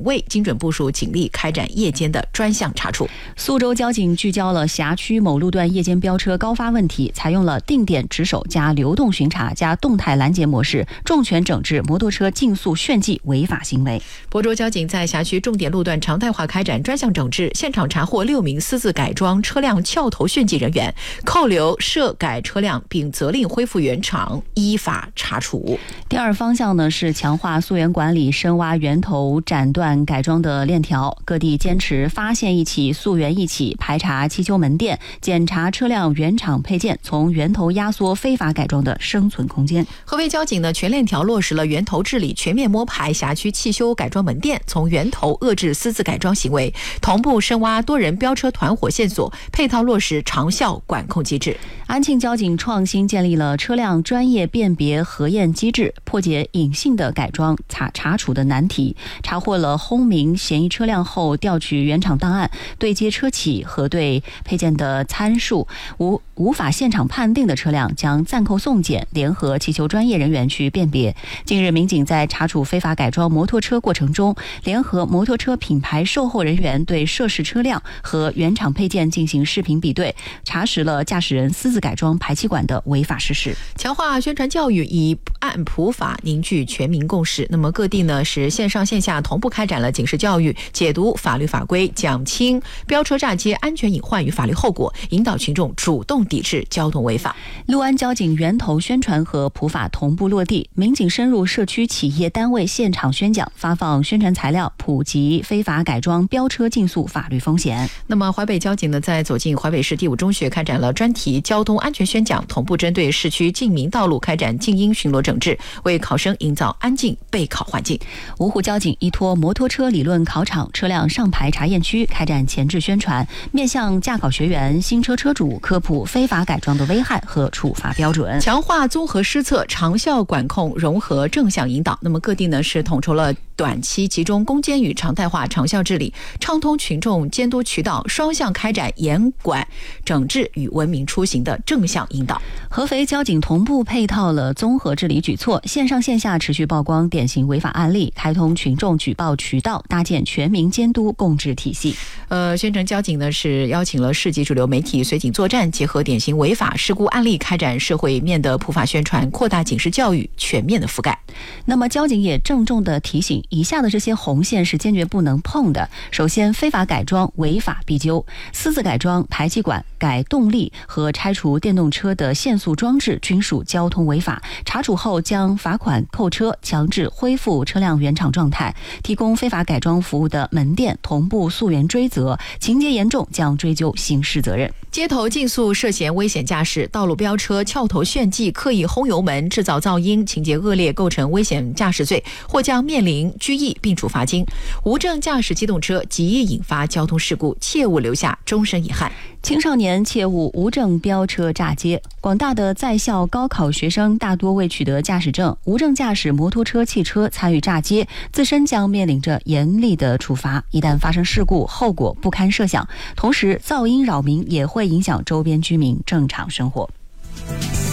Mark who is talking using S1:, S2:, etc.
S1: 位精准部署警力，开展夜间的专项查处。
S2: 苏州交警聚焦了辖区某路段夜间飙车高发问题，采用了定点值守加流动巡查加动态拦截模式，重拳整治摩托车竞速炫技违法行为。
S1: 亳州交警在辖区重点路段常态化开展专项整治，现场查获6名私自改装车辆撬头炫技人员，扣留涉改车辆，并责令恢复原厂，依法查处。
S2: 第二方向呢是强化溯源管理，深挖源头斩断改装的链条，各地坚持发现一起溯源一起，排查汽修门店，检查车辆原厂配件，从源头压缩非法改装的生存空间。
S1: 合肥交警呢全链条落实了源头治理，全面摸排辖区汽修改装门店，从源头遏制私自改装行为，同步深挖多人飙车团伙线索，配套落实长效管控机制。
S2: 安庆交警创新建立了车辆专业辨别核验机制，破解隐性的改装查处的难题，查获了轰鸣嫌疑车辆后，调取原厂档案，对接车企，核对配件的参数，无法现场判定的车辆将暂扣送检，联合汽修专业人员去辨别。近日，民警在查处非法改装摩托车过程中，联合摩托车品牌售后人员对涉事车辆和原厂配件进行视频比对，查实了驾驶人私自改装排气管的违法事实。
S1: 强化宣传教育，以按普法凝聚全民共识。那么各地呢是线上线下同步开展了警示教育，解读法律法规，讲清飙车炸街安全隐患与法律后果，引导群众主动抵制交通违法。
S2: 六安交警源头宣传和普法同步落地，民警深入社区企业单位现场宣讲，发放宣传材料，普及非法改装飙车竞速法律风险。
S1: 那么淮北交警呢在走进淮北市第5中学开展了专题交通安全宣讲，同步针对市区禁鸣道路开展静音巡逻整治，为考生营造安静备考环境。
S2: 芜湖交警依托摩托车理论考场车辆上牌查验区开展前置宣传，面向驾考学员、新车车主科普非法改装的危害和处罚标准，
S1: 强化综合施策，长效管控，融合正向引导。那么各地呢是统筹了短期集中攻坚与常态化长效治理，畅通群众监督渠道，双向开展严管整治与文明出行的正向引导。
S2: 合肥交警同步配套了综合治理举措，线上线下持续曝光典型违法案例，开通群众举报渠道，搭建全民监督共治体系。
S1: 宣城交警呢是邀请了市级主流媒体随警作战，结合典型违法事故案例，开展社会面的普法宣传，扩大警示教育，全面的覆盖。
S2: 那么交警也郑重的提醒，以下的这些红线是坚决不能碰的。首先，非法改装违法必究，私自改装排气管、改动力和拆除电动车的限速装置均属交通违法，查处后将罚款扣车，强制恢复车辆原厂状态。提供非法改装服务的门店同步溯源追责，情节严重将追究刑事责任。
S1: 街头竞速涉嫌危险驾驶、道路飙车、撬头炫技、刻意轰油门、制造噪音，情节恶劣，构成危险驾驶罪，或将面临拘役并处罚金。无证驾驶机动车极易引发交通事故，切勿留下终身遗憾。
S2: 青少年切勿无证飙车炸街。广大的在校高考学生大多未取得驾驶证，无证驾驶摩托车、汽车参与炸街，自身将面临着严厉的处罚。一旦发生事故，后果不堪设想。同时，噪音扰民也会影响周边居民正常生活。